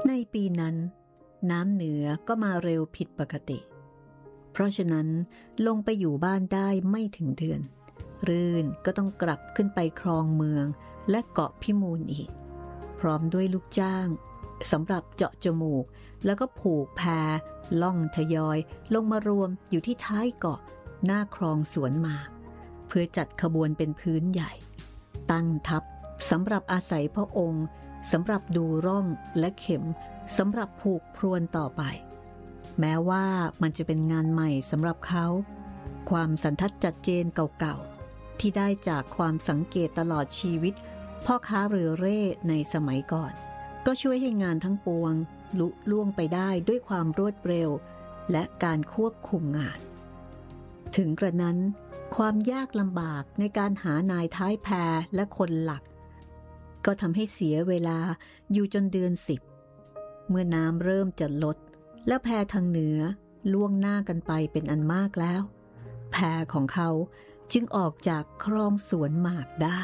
ในปีนั้นน้ำเหนือก็มาเร็วผิดปกติเพราะฉะนั้นลงไปอยู่บ้านได้ไม่ถึงเดือนรื่นก็ต้องกลับขึ้นไปครองเมืองและเกาะพิมูลอีกพร้อมด้วยลูกจ้างสำหรับเจาะจมูกแล้วก็ผูกแพล่องทยอยลงมารวมอยู่ที่ท้ายเกาะหน้าคลองสวนหมากเพื่อจัดขบวนเป็นพื้นใหญ่ตั้งทัพสำหรับอาศัยพระองค์สำหรับดูร่องและเข็มสำหรับผูกพรวนต่อไปแม้ว่ามันจะเป็นงานใหม่สำหรับเขาความสันทัดจัดเจนเก่าๆที่ได้จากความสังเกตตลอดชีวิตพ่อค้าเรือเร่ในสมัยก่อนก็ช่วยให้งานทั้งปวงลุล่วงไปได้ด้วยความรวดเร็วและการควบคุมงานถึงกระนั้นความยากลำบากในการหานายท้ายแพและคนหลักก็ทำให้เสียเวลาอยู่จนเดือน10เมื่อน้ำเริ่มจะลดและแพทางเหนือล่วงหน้ากันไปเป็นอันมากแล้วแพของเขาจึงออกจากคลองสวนหมากได้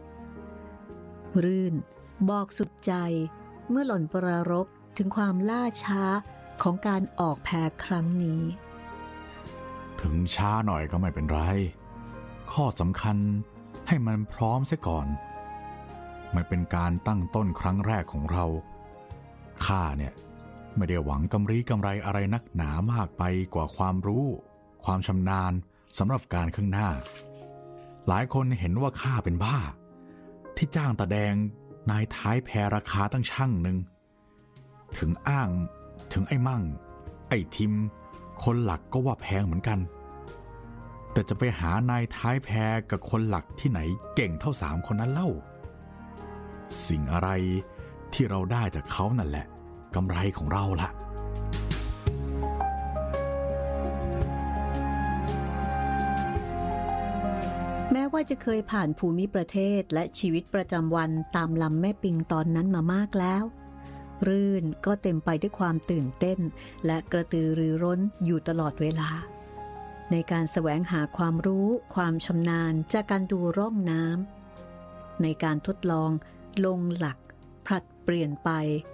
รื่นบอกสุดใจเมื่อหล่อนปรารภถึงความล่าช้าของการออกแพครั้งนี้ถึงช้าหน่อยก็ไม่เป็นไรข้อสำคัญให้มันพร้อมเสียก่อนมันเป็นการตั้งต้นครั้งแรกของเราข้าเนี่ยไม่ได้หวังกำไรอะไรนักหนามากไปกว่าความรู้ความชำนาญสำหรับการข้างหน้าหลายคนเห็นว่าข้าเป็นบ้าที่จ้างตาแดงนายท้ายแพราคาตั้งชั่งหนึ่งถึงอ้างถึงไอ้มั่งไอ้ทิมคนหลักก็ว่าแพงเหมือนกันแต่จะไปหานายท้ายแพกับคนหลักที่ไหนเก่งเท่า3คนนั้นเล่าสิ่งอะไรที่เราได้จากเขานั่นแหละกำไรของเราล่ะแม้ว่าจะเคยผ่านภูมิประเทศและชีวิตประจำวันตามลำแม่ปิงตอนนั้นมามากแล้วรื่นก็เต็มไปด้วยความตื่นเต้นและกระตือรือร้นอยู่ตลอดเวลาในการแสวงหาความรู้ความชำนาญจากการดูร่องน้ำในการทดลองลงหลักผลัดเปลี่ยนไป